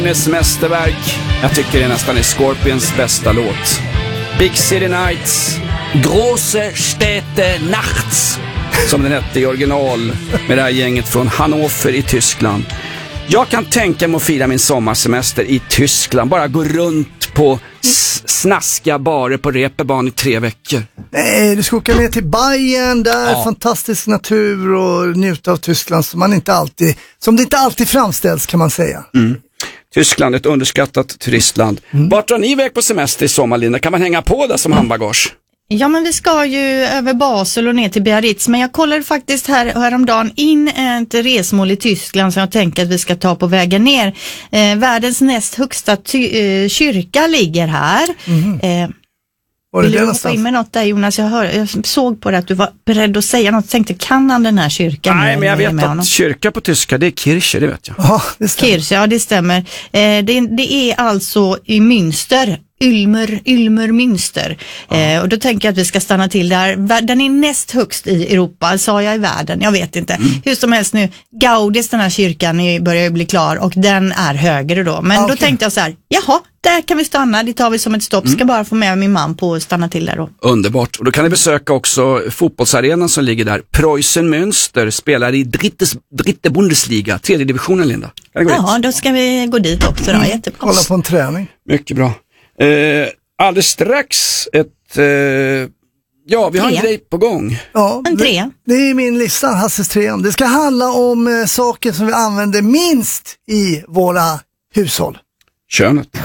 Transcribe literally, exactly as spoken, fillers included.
Hennes mästerverk. Jag tycker det nästan är Scorpions bästa låt. Big City Nights, Große Städte Nachts, som den hette i original, med det här gänget från Hannover i Tyskland. Jag kan tänka mig att fira min sommarsemester i Tyskland. Bara gå runt på s- snaskiga barer på Reeperbahn i tre veckor. Nej, du ska åka ner till Bayern, där Ja. fantastisk natur och njuta av Tyskland som, man inte alltid, som det inte alltid framställs, kan man säga. Mm. Tyskland, ett underskattat turistland. Mm. Vart drar ni iväg på semester i sommar, Linda? Kan man hänga på där som handbagage? Ja, men vi ska ju över Basel och ner till Biarritz, men jag kollade faktiskt här häromdagen in ett resmål i Tyskland som jag tänker att vi ska ta på vägen ner. Eh, världens näst högsta ty- eh, kyrka ligger här. Mm. Eh, Var vill det du det hoppa in med något där, Jonas? Jag, hör, jag såg på det att du var beredd att säga något. Jag tänkte, kan han den här kyrkan? Nej, men jag vet med att honom? kyrka på tyska, det är Kirche, det vet jag. Ja, det stämmer. Kirche, ja det stämmer. Eh, det, det är alltså i Münster. Ulmer, Ulmer Münster. Eh, och då tänker jag att vi ska stanna till där. Den är näst högst i Europa, sa jag i världen. Jag vet inte. Mm. Hur som helst nu, Gaudis, den här kyrkan, är, börjar ju bli klar och den är högre då. Men okay. Då tänkte jag så här, jaha, där kan vi stanna. Det tar vi som ett stopp. Mm. Ska bara få med min man på att stanna till där då. Underbart. Och då kan ni besöka också fotbollsarenan som ligger där. Preussen Münster spelar i Drittes, Dritte Bundesliga, tredje divisionen, Linda. Kan det gå Ja, dit? då ska vi gå dit också då. Mm. Jättebra. Kolla på en träning. Mycket bra. Eh, alldeles strax ett... Eh, ja, vi har en grej på gång. Ja, en tre. Det, det är min lista, Hasses trean. Det ska handla om eh, saker som vi använder minst i våra hushåll. Könet.